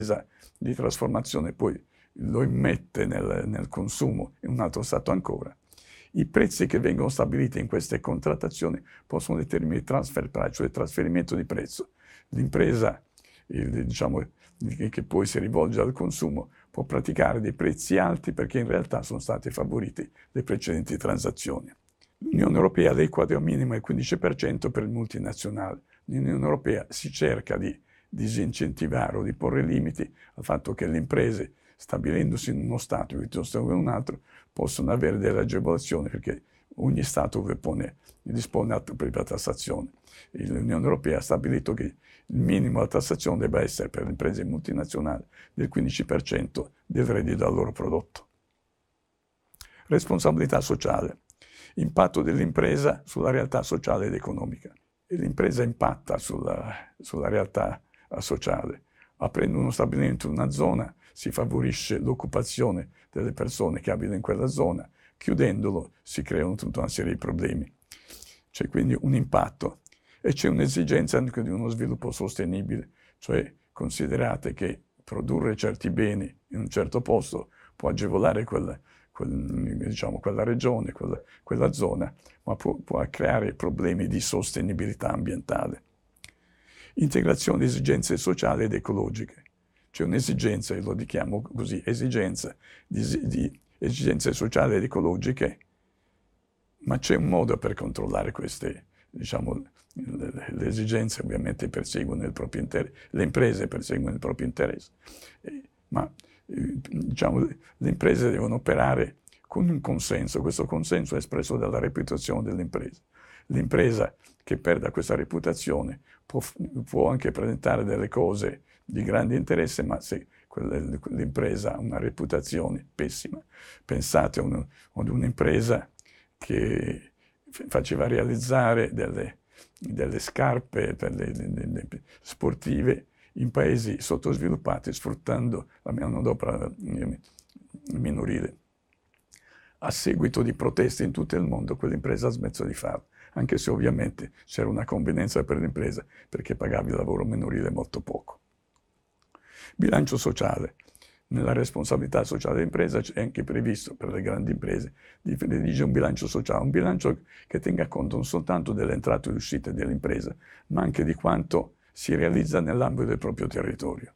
di trasformazione poi lo immette nel consumo in un altro stato ancora. I prezzi che vengono stabiliti in queste contrattazioni possono determinare il transfer price, cioè il trasferimento di prezzo. L'impresa, diciamo, che poi si rivolge al consumo, può praticare dei prezzi alti perché in realtà sono state favorite le precedenti transazioni. L'Unione Europea adegua al minimo il 15% per il multinazionale. L'Unione Europea si cerca di disincentivare o di porre limiti al fatto che le imprese, stabilendosi in uno Stato piuttosto che in un altro, possono avere delle agevolazioni perché ogni Stato dispone la propria tassazione. L'Unione Europea ha stabilito che il minimo della tassazione debba essere per le imprese multinazionali del 15% del reddito dal loro prodotto. Responsabilità sociale. Impatto dell'impresa sulla realtà sociale ed economica. E l'impresa impatta sulla realtà sociale. Aprendo uno stabilimento in una zona si favorisce l'occupazione delle persone che abitano in quella zona, chiudendolo si creano tutta una serie di problemi. C'è quindi un impatto e c'è un'esigenza anche di uno sviluppo sostenibile, cioè considerate che produrre certi beni in un certo posto può agevolare quella regione, quella zona, ma può creare problemi di sostenibilità ambientale. Integrazione di esigenze sociali ed ecologiche. C'è un'esigenza, io lo chiamo così, esigenza di esigenze sociali ed ecologiche, ma c'è un modo per controllare queste, le esigenze ovviamente perseguono il proprio interesse, le imprese perseguono il proprio interesse, ma le imprese devono operare con un consenso, questo consenso è espresso dalla reputazione dell'impresa. L'impresa che perda questa reputazione può anche presentare delle cose di grande interesse, ma se l'impresa ha una reputazione pessima, pensate ad un'impresa che faceva realizzare delle scarpe sportive in paesi sottosviluppati sfruttando la manodopera minorile. A seguito di proteste in tutto il mondo, quell'impresa ha smesso di farlo, anche se ovviamente c'era una convenienza per l'impresa perché pagavi il lavoro minorile molto poco. Bilancio sociale. Nella responsabilità sociale dell'impresa è anche previsto per le grandi imprese di redigere un bilancio sociale, un bilancio che tenga conto non soltanto delle entrate e uscite dell'impresa, ma anche di quanto si realizza nell'ambito del proprio territorio.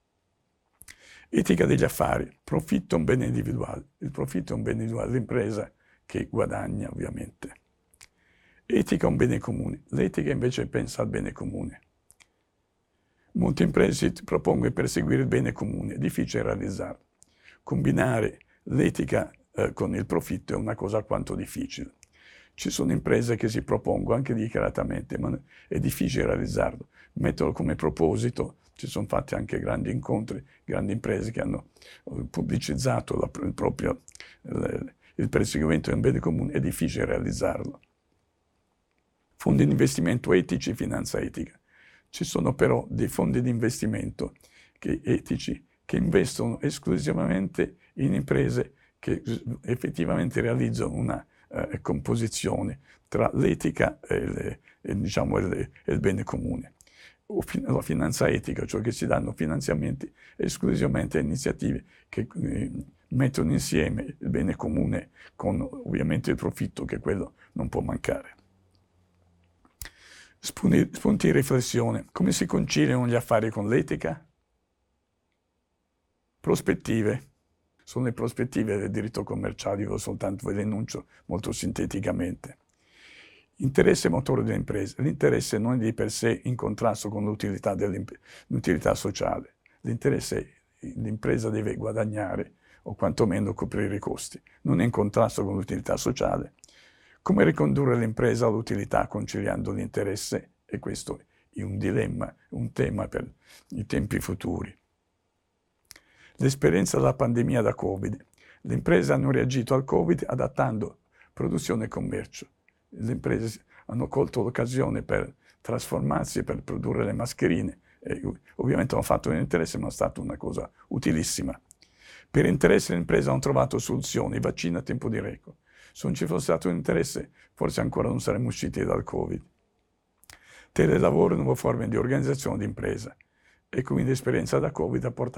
Etica degli affari. Profitto è un bene individuale. Il profitto è un bene individuale, l'impresa che guadagna ovviamente. Etica è un bene comune. L'etica invece pensa al bene comune. Molte imprese propongono di perseguire il bene comune, è difficile realizzarlo. Combinare l'etica con il profitto è una cosa alquanto difficile. Ci sono imprese che si propongono anche dichiaratamente, ma è difficile realizzarlo. Metterlo come proposito, ci sono fatti anche grandi incontri, grandi imprese che hanno pubblicizzato il perseguimento del bene comune, è difficile realizzarlo. Fondi di investimento etici e finanza etica. Ci sono però dei fondi di investimento etici che investono esclusivamente in imprese che effettivamente realizzano una composizione tra l'etica e il bene comune. La finanza etica, cioè che si danno finanziamenti esclusivamente a iniziative che mettono insieme il bene comune con ovviamente il profitto, che quello non può mancare. Spunti di riflessione. Come si conciliano gli affari con l'etica? Prospettive. Sono le prospettive del diritto commerciale, io soltanto ve le enuncio molto sinteticamente. Interesse motore delle imprese. L'interesse non è di per sé in contrasto con l'utilità sociale. L'impresa deve guadagnare o quantomeno coprire i costi. Non è in contrasto con l'utilità sociale. Come ricondurre l'impresa all'utilità conciliando l'interesse? E questo è un dilemma, un tema per i tempi futuri. L'esperienza della pandemia da Covid. Le imprese hanno reagito al Covid adattando produzione e commercio. Le imprese hanno colto l'occasione per trasformarsi, per produrre le mascherine. E ovviamente hanno fatto un interesse, ma è stata una cosa utilissima. Per interesse le imprese hanno trovato soluzioni, i vaccini a tempo di record. Se non ci fosse stato un interesse, forse ancora non saremmo usciti dal Covid. Telelavoro e nuove forme di organizzazione di impresa. E quindi l'esperienza da Covid ha portato